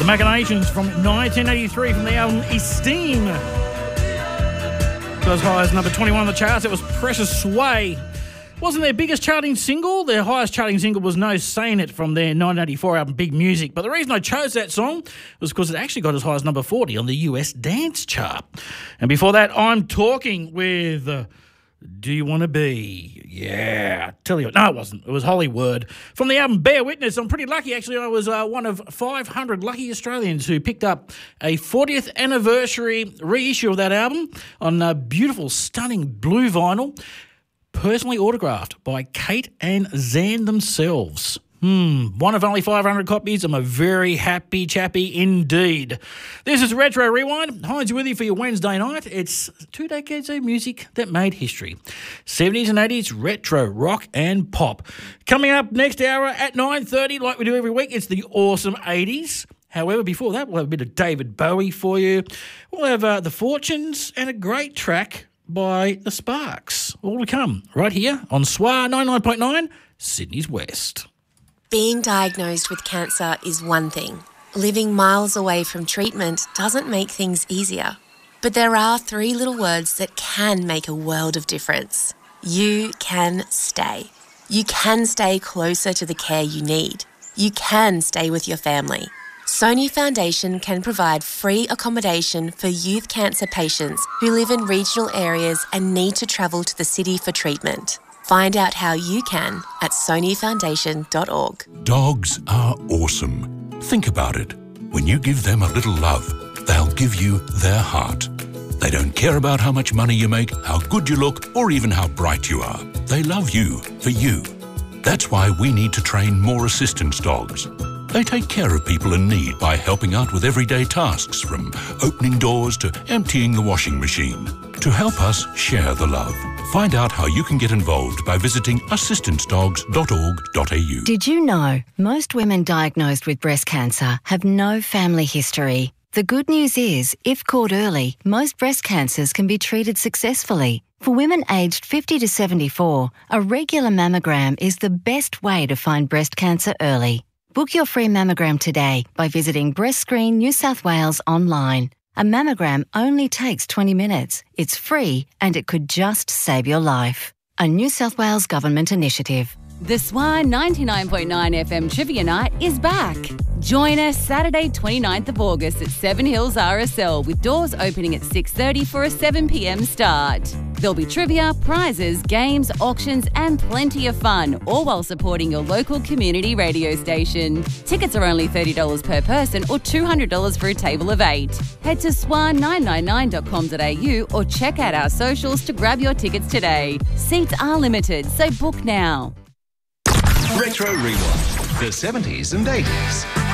Machinations from 1983 from the album Esteem. Got as high as number 21 on the charts. It was Precious Sway. Wasn't their biggest charting single. Their highest charting single was No Saying It from their 1984 album Big Music. But the reason I chose that song was because it actually got as high as number 40 on the US dance chart. And before that, I'm Talking with Do You Want to Be? Yeah, tell you what. No, it wasn't. It was Hollywood. From the album Bear Witness. I'm pretty lucky, actually. I was one of 500 lucky Australians who picked up a 40th anniversary reissue of that album on beautiful, stunning blue vinyl, personally autographed by Kate and Zan themselves. One of only 500 copies. I'm a very happy chappy indeed. This is Retro Rewind. Heinz with you for your Wednesday night. It's 2 decades of music that made history. 70s and 80s, retro, rock and pop. Coming up next hour at 9:30, like we do every week, it's the awesome 80s. However, before that, we'll have a bit of David Bowie for you. We'll have The Fortunes and a great track by The Sparks. All to come right here on SWAR 99.9, Sydney's West. Being diagnosed with cancer is one thing. Living miles away from treatment doesn't make things easier. But there are 3 little words that can make a world of difference. You can stay. You can stay closer to the care you need. You can stay with your family. Sony Foundation can provide free accommodation for youth cancer patients who live in regional areas and need to travel to the city for treatment. Find out how you can at sonyfoundation.org. Dogs are awesome. Think about it. When you give them a little love, they'll give you their heart. They don't care about how much money you make, how good you look, or even how bright you are. They love you for you. That's why we need to train more assistance dogs. They take care of people in need by helping out with everyday tasks, from opening doors to emptying the washing machine. To help us share the love, find out how you can get involved by visiting assistancedogs.org.au. Did you know most women diagnosed with breast cancer have no family history? The good news is, if caught early, most breast cancers can be treated successfully. For women aged 50 to 74, a regular mammogram is the best way to find breast cancer early. Book your free mammogram today by visiting Breast Screen New South Wales online. A mammogram only takes 20 minutes. It's free and it could just save your life. A New South Wales Government initiative. The SWAR 99.9 FM Trivia Night is back. Join us Saturday 29th of August at Seven Hills RSL with doors opening at 6:30 for a 7 p.m. start. There'll be trivia, prizes, games, auctions and plenty of fun, all while supporting your local community radio station. Tickets are only $30 per person or $200 for a table of 8. Head to swar999.com.au or check out our socials to grab your tickets today. Seats are limited, so book now. Retro Rewind, the 70s and 80s.